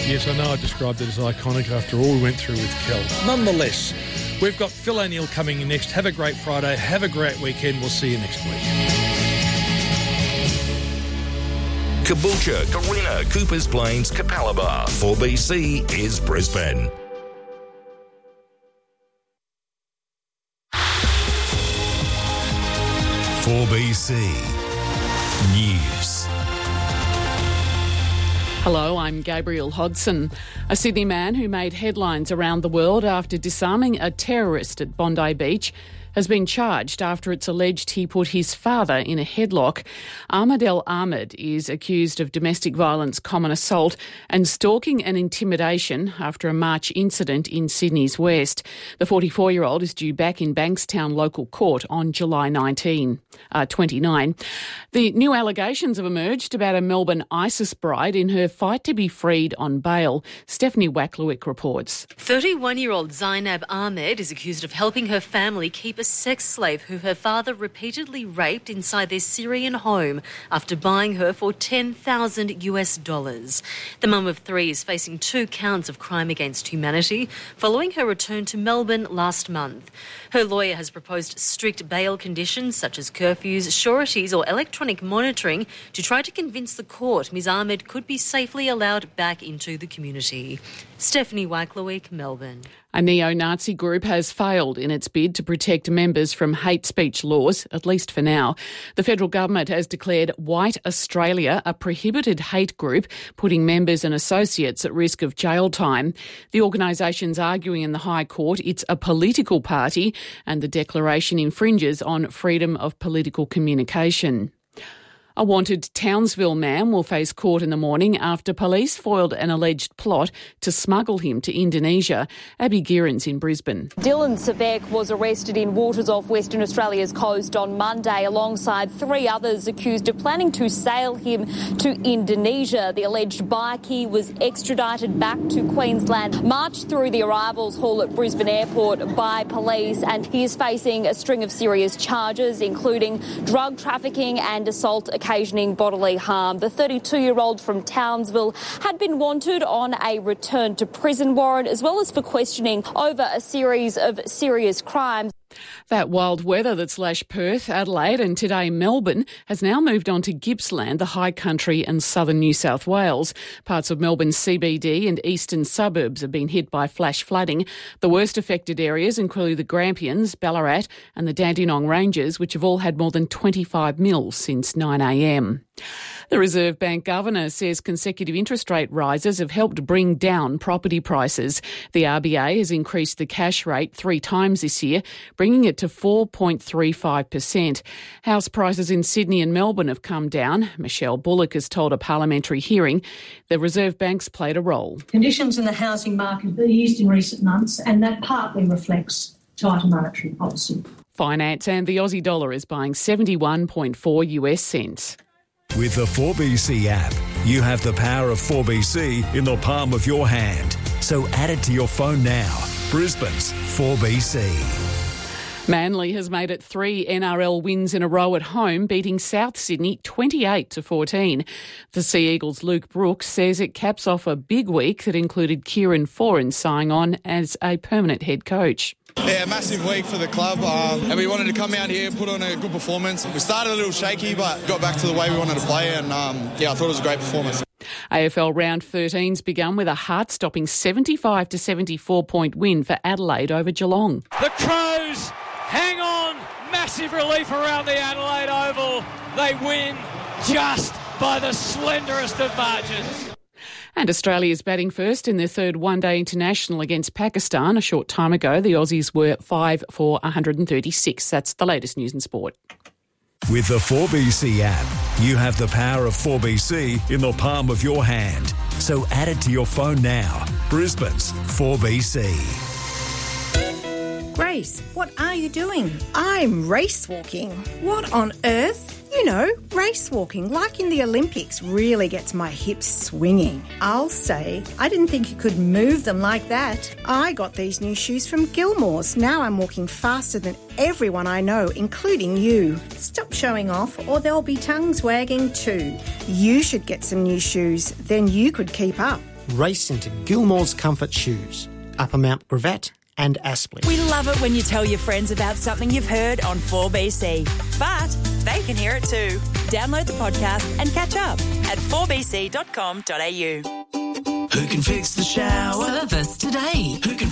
Yes, I know I described it as iconic after all we went through with Kel. Nonetheless, we've got Phil O'Neill coming in next. Have a great Friday. Have a great weekend. We'll see you next week. Caboolture, Carina, Coopers Plains, Capalaba. 4BC is Brisbane. .4BC News. Hello, I'm Gabrielle Hodson. A Sydney man who made headlines around the world after disarming a terrorist at Bondi Beach has been charged after it's alleged he put his father in a headlock. Ahmed El Ahmed is accused of domestic violence, common assault and stalking and intimidation after a March incident in Sydney's West. The 44-year-old is due back in Bankstown local court on July 29. The new allegations have emerged about a Melbourne ISIS bride in her fight to be freed on bail. Stephanie Wacklewick reports. 31-year-old Zainab Ahmed is accused of helping her family keep a sex slave who her father repeatedly raped inside their Syrian home after buying her for $10,000. The mum of three is facing 2 counts of crime against humanity following her return to Melbourne last month. Her lawyer has proposed strict bail conditions such as curfews, sureties or electronic monitoring to try to convince the court Ms Ahmed could be safely allowed back into the community. Stephanie Wacklewick, Melbourne. A neo-Nazi group has failed in its bid to protect members from hate speech laws, at least for now. The federal government has declared White Australia a prohibited hate group, putting members and associates at risk of jail time. The organisation's arguing in the High Court it's a political party and the declaration infringes on freedom of political communication. A wanted Townsville man will face court in the morning after police foiled an alleged plot to smuggle him to Indonesia. Abby Gearens in Brisbane. Dylan Savek was arrested in waters off Western Australia's coast on Monday alongside 3 others accused of planning to sail him to Indonesia. The alleged bikie was extradited back to Queensland, marched through the arrivals hall at Brisbane Airport by police, and he is facing a string of serious charges, including drug trafficking and assault occasioning bodily harm. The 32-year-old from Townsville had been wanted on a return to prison warrant as well as for questioning over a series of serious crimes. That wild weather that's lashed Perth, Adelaide and today Melbourne has now moved on to Gippsland, the high country and southern New South Wales. Parts of Melbourne's CBD and eastern suburbs have been hit by flash flooding. The worst affected areas include the Grampians, Ballarat and the Dandenong Ranges, which have all had more than 25 mils since 9 a.m. The Reserve Bank Governor says consecutive interest rate rises have helped bring down property prices. The RBA has increased the cash rate 3 times this year, bringing it to 4.35%. House prices in Sydney and Melbourne have come down. Michelle Bullock has told a parliamentary hearing the Reserve Bank's played a role. Conditions in the housing market have eased in recent months, and that partly reflects tighter monetary policy. Finance and the Aussie dollar is buying 71.4 US cents. With the 4BC app, you have the power of 4BC in the palm of your hand. So add it to your phone now. Brisbane's 4BC. Manly has made it 3 NRL wins in a row at home, beating South Sydney 28-14. The Sea Eagles' Luke Brooks says it caps off a big week that included Kieran Foran signing on as a permanent head coach. Yeah, massive week for the club, and we wanted to come out here and put on a good performance. We started a little shaky, but got back to the way we wanted to play, and I thought it was a great performance. AFL Round 13's begun with a heart-stopping 75-74 point win for Adelaide over Geelong. The Crows hang on, massive relief around the Adelaide Oval. They win just by the slenderest of margins. And Australia's batting first in their third one-day international against Pakistan. A short time ago, the Aussies were 5 for 136. That's the latest news and sport. With the 4BC app, you have the power of 4BC in the palm of your hand. So add it to your phone now. Brisbane's 4BC. Grace, what are you doing? I'm race walking. What on earth? You know, race walking, like in the Olympics, really gets my hips swinging. I'll say, I didn't think you could move them like that. I got these new shoes from Gilmore's. Now I'm walking faster than everyone I know, including you. Stop showing off or there'll be tongues wagging too. You should get some new shoes, then you could keep up. race into Gilmore's Comfort Shoes, Upper Mount Gravatt and Aspley. We love it when you tell your friends about something you've heard on 4BC, but they can hear it too. Download the podcast and catch up at 4bc.com.au. Who can fix the shower? Service today. Who can